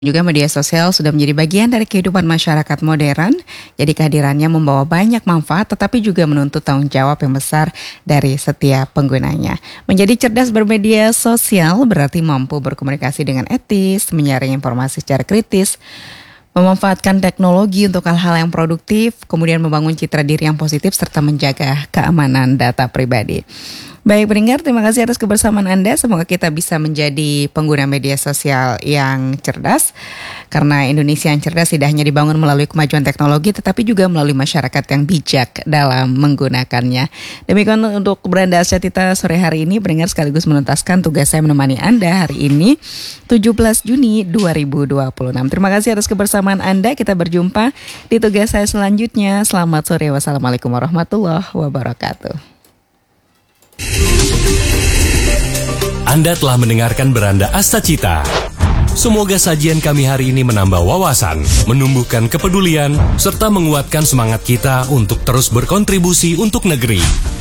Juga media sosial sudah menjadi bagian dari kehidupan masyarakat modern, jadi kehadirannya membawa banyak manfaat tetapi juga menuntut tanggung jawab yang besar dari setiap penggunanya. Menjadi cerdas bermedia sosial berarti mampu berkomunikasi dengan etis, menyaring informasi secara kritis, memanfaatkan teknologi untuk hal-hal yang produktif, kemudian membangun citra diri yang positif serta menjaga keamanan data pribadi. Baik pendengar, terima kasih atas kebersamaan Anda. Semoga kita bisa menjadi pengguna media sosial yang cerdas. Karena Indonesia yang cerdas tidak hanya dibangun melalui kemajuan teknologi, tetapi juga melalui masyarakat yang bijak dalam menggunakannya. Demikian untuk Beranda Asyatita sore hari ini, pendengar, sekaligus menuntaskan tugas saya menemani Anda hari ini, 17 Juni 2026. Terima kasih atas kebersamaan Anda. Kita berjumpa di tugas saya selanjutnya. Selamat sore. Wassalamualaikum warahmatullahi wabarakatuh. Anda telah mendengarkan Beranda Astacita. Semoga sajian kami hari ini menambah wawasan, menumbuhkan kepedulian, serta menguatkan semangat kita untuk terus berkontribusi untuk negeri.